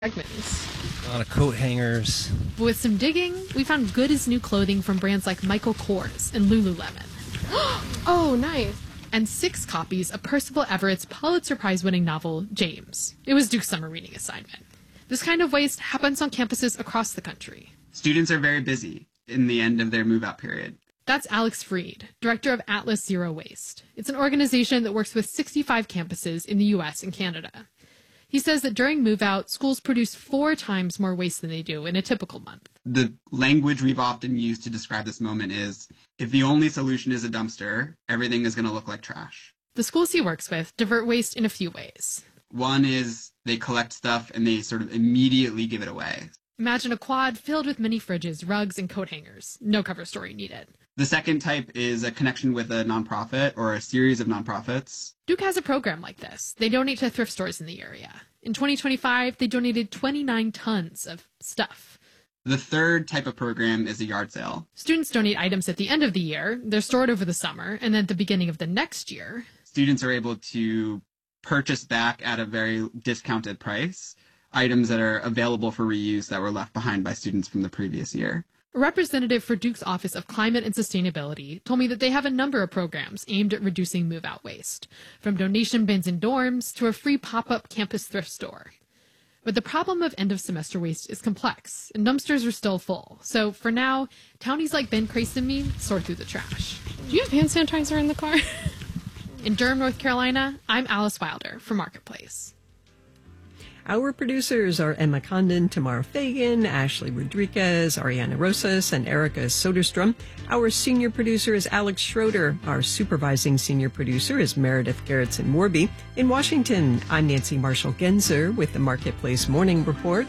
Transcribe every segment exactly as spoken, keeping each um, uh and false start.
segments. A lot of coat hangers. But with some digging, we found good as new clothing from brands like Michael Kors and Lululemon. Oh, nice. And six copies of Percival Everett's Pulitzer Prize-winning novel, James. It was Duke's summer reading assignment. This kind of waste happens on campuses across the country. Students are very busy in the end of their move-out period. That's Alex Freed, director of Atlas Zero Waste. It's an organization that works with sixty-five campuses in the U S and Canada. He says that during move-out, schools produce four times more waste than they do in a typical month. The language we've often used to describe this moment is, if the only solution is a dumpster, everything is going to look like trash. The schools he works with divert waste in a few ways. One is they collect stuff and they sort of immediately give it away. Imagine a quad filled with mini fridges, rugs, and coat hangers. No cover story needed. The second type is a connection with a nonprofit or a series of nonprofits. Duke has a program like this. They donate to thrift stores in the area. In twenty twenty-five, they donated twenty-nine tons of stuff. The third type of program is a yard sale. Students donate items at the end of the year. They're stored over the summer, and then at the beginning of the next year, students are able to purchase back at a very discounted price items that are available for reuse that were left behind by students from the previous year. A representative for Duke's Office of Climate and Sustainability told me that they have a number of programs aimed at reducing move-out waste, from donation bins in dorms to a free pop-up campus thrift store. But the problem of end-of-semester waste is complex, and dumpsters are still full. So for now, townies like Ben Crace and me sort through the trash. Do you have hand sanitizer in the car? In Durham, North Carolina, I'm Alice Wilder for Marketplace. Our producers are Emma Condon, Tamara Fagan, Ashley Rodriguez, Ariana Rosas, and Erica Soderstrom. Our senior producer is Alex Schroeder. Our supervising senior producer is Meredith Gerritsen-Morby. In Washington, I'm Nancy Marshall-Genzer with the Marketplace Morning Report.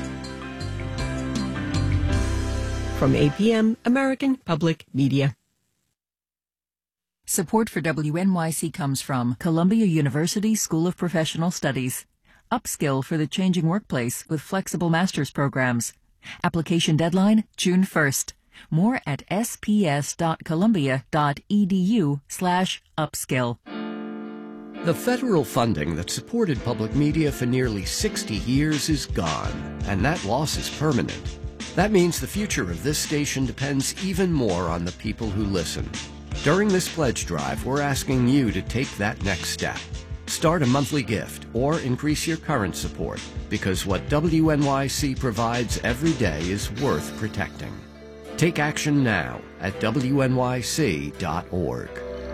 From A P M, American Public Media. Support for W N Y C comes from Columbia University School of Professional Studies. Upskill for the changing workplace with flexible master's programs. Application deadline, June first. More at sps.columbia.edu slash upskill. The federal funding that supported public media for nearly sixty years is gone, and that loss is permanent. That means the future of this station depends even more on the people who listen. During this pledge drive, we're asking you to take that next step. Start a monthly gift or increase your current support, because what W N Y C provides every day is worth protecting. Take action now at W N Y C dot org.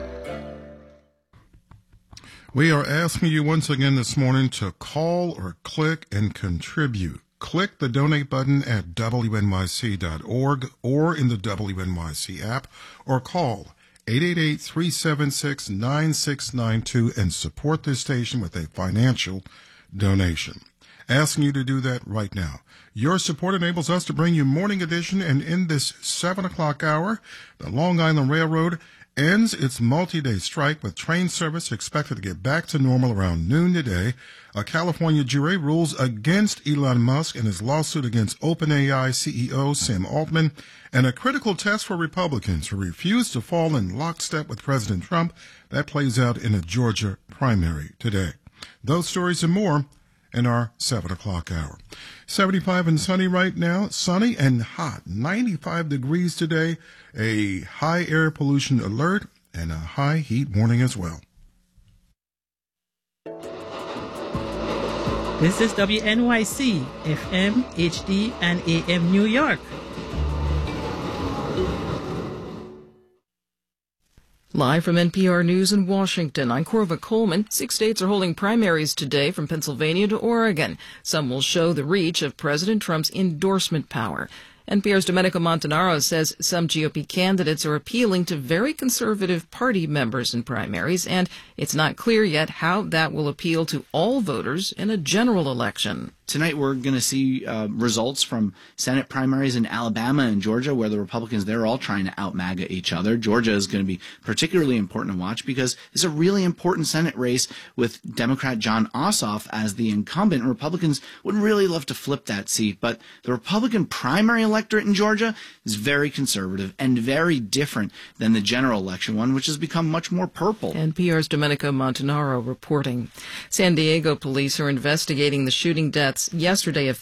We are asking you once again this morning to call or click and contribute. Click the donate button at W N Y C dot org or in the W N Y C app, or call eight eight eight, three seven six, nine six nine two and support this station with a financial donation. Asking you to do that right now. Your support enables us to bring you Morning Edition, and in this seven o'clock hour, the Long Island Railroad ends its multi-day strike with train service expected to get back to normal around noon today. A California jury rules against Elon Musk and his lawsuit against OpenAI C E O Sam Altman, and a critical test for Republicans who refuse to fall in lockstep with President Trump. That plays out in a Georgia primary today. Those stories and more in our seven o'clock hour. seventy-five and sunny right now, sunny and hot, ninety-five degrees today, a high air pollution alert, and a high heat warning as well. This is W N Y C, F M, H D, and A M New York. Live from N P R News in Washington, I'm Corva Coleman. Six states are holding primaries today from Pennsylvania to Oregon. Some will show the reach of President Trump's endorsement power. N P R's Domenico Montanaro says some G O P candidates are appealing to very conservative party members in primaries, and it's not clear yet how that will appeal to all voters in a general election. Tonight we're going to see uh, results from Senate primaries in Alabama and Georgia, where the Republicans, they're all trying to out-MAGA each other. Georgia is going to be particularly important to watch because it's a really important Senate race with Democrat Jon Ossoff as the incumbent. Republicans would really love to flip that seat, but the Republican primary election electorate in Georgia is very conservative and very different than the general election one, which has become much more purple. N P R's Domenico Montanaro reporting. San Diego police are investigating the shooting deaths yesterday of